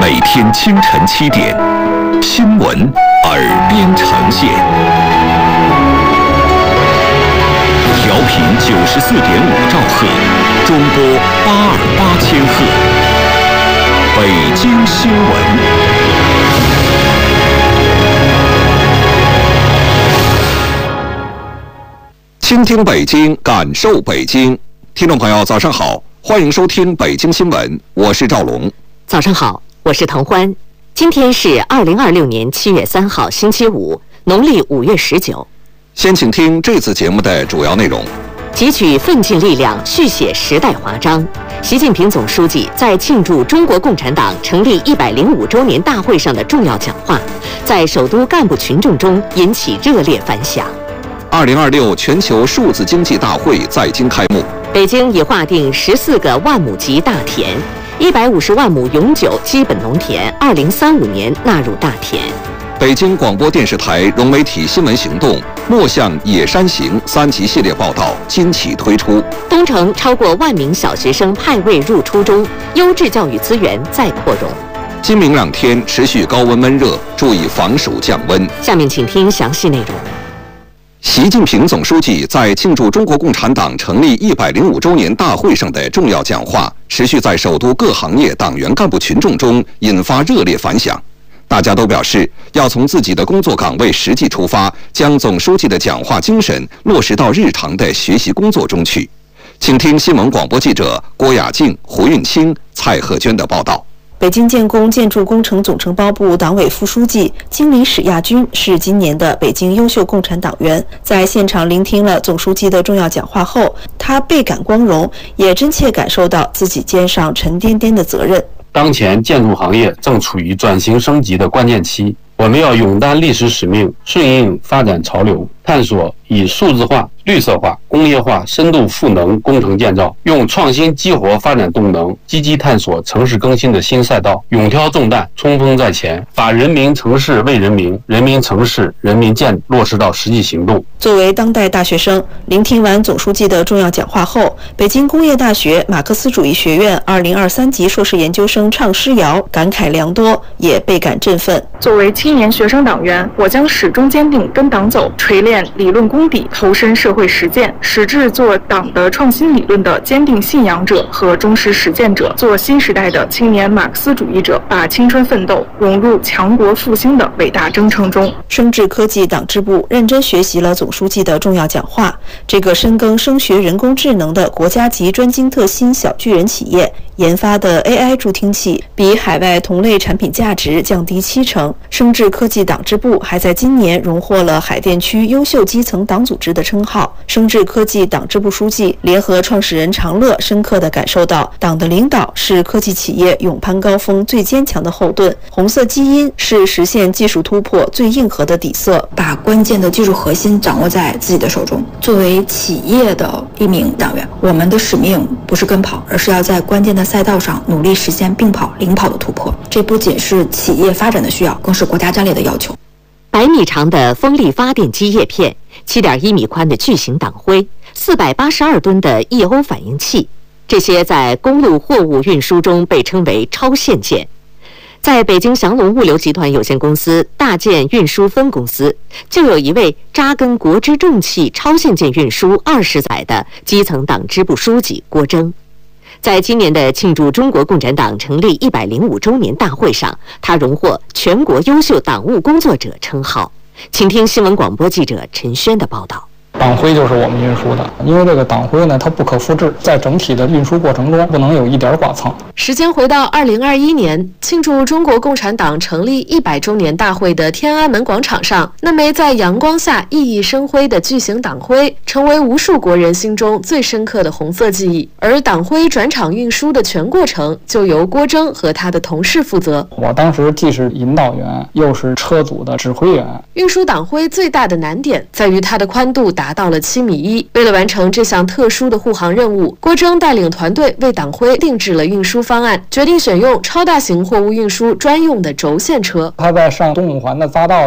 每天清晨7点，新闻耳边呈现，调频94.5兆赫，中波828千赫，北京新闻。倾听北京，感受北京。听众朋友，早上好，欢迎收听北京新闻，我是赵龙。 早上好，我是滕欢。今天是2026年7月3号，星期五，农历5月19。 先请听这次节目的主要内容： 汲取奋进力量，续写时代华章。习近平总书记在庆祝中国共产党成立105周年大会上的重要讲话，在首都干部群众中引起热烈反响。 2026全球数字经济大会在京开幕。 北京已划定14个万亩级大田，150万亩永久基本农田，2035年纳入大田。 北京广播电视台融媒体新闻行动“莫向野山行”3集系列报道今起推出。 东城超过1万名小学生派位入初中，优质教育资源再扩容。 今明2天持续高温闷热，注意防暑降温。 下面请听详细内容。 习近平总书记在庆祝中国共产党成立105周年大会上的重要讲话，持续在首都各行业党员干部群众中引发热烈反响。大家都表示要从自己的工作岗位实际出发，将总书记的讲话精神落实到日常的学习工作中去。请听新闻广播记者郭雅静、胡运清、蔡鹤娟的报道。 北京建工建筑工程总承包部党委副书记、经理史亚军是今年的北京优秀共产党员。在现场聆听了总书记的重要讲话后，他倍感光荣，也真切感受到自己肩上沉甸甸的责任。 当前建筑行业正处于转型升级的关键期，我们要勇担历史使命，顺应发展潮流，探索以数字化、绿色化、工业化深度赋能工程建造，用创新激活发展动能，积极探索城市更新的新赛道，勇挑重担，冲锋在前，把人民城市为人民、人民城市、人民建落实到实际行动。 作为当代大学生，聆听完总书记的重要讲话后，北京工业大学马克思主义学院2023级硕士研究生畅诗瑶感慨良多，也倍感振奋。 作为青年学生党员，我将始终坚定跟党走，锤炼理论功底，投身社会实践，矢志做党的创新理论的坚定信仰者和忠实实践者，做新时代的青年马克思主义者，把青春奋斗融入强国复兴的伟大征程中。 生智科技党支部认真学习了总书记的重要讲话。这个深耕声学人工智能的国家级专精特新小巨人企业研发的 AI 助听器，比海外同类产品价值降低70%。生智科技党支部还在今年荣获了海淀区优秀基层党组织的称号。生智科技党支部书记、联合创始人常乐深刻地感受到，党的领导是科技企业勇攀高峰最坚强的后盾，红色基因是实现技术突破最硬核的底色。 把关键的技术核心掌握在自己的手中。作为企业的一名党员，我们的使命不是跟跑，而是要在关键的赛道上努力实现并跑、领跑的突破。这不仅是企业发展的需要，更是国家战略的要求。 100米长的风力发电机叶片，7.1米宽的巨型党徽，482吨的EO反应器，这些在公路货物运输中被称为超限件。在北京祥龙物流集团有限公司大件运输分公司，就有一位扎根国之重器超限件运输20载的基层党支部书记郭征。在今年的庆祝中国共产党成立105周年大会上，他荣获全国优秀党务工作者称号。请听新闻广播记者陈轩的报道。 党徽就是我们运输的，因为这个党徽呢，它不可复制，在整体的运输过程中不能有一点剐蹭。 时间回到2021年，庆祝中国共产党成立100周年大会的天安门广场上，那枚在阳光下熠熠生辉的巨型党徽，成为无数国人心中最深刻的红色记忆。而党徽转场运输的全过程，就由郭征和他的同事负责。 我当时既是引导员，又是车组的指挥员。 运输党徽最大的难点在于它的宽度达到了7.1米。为了完成这项特殊的护航任务，郭征带领团队为党徽定制了运输方案，决定选用超大型货物运输专用的轴线车。 他在上东五环的匝道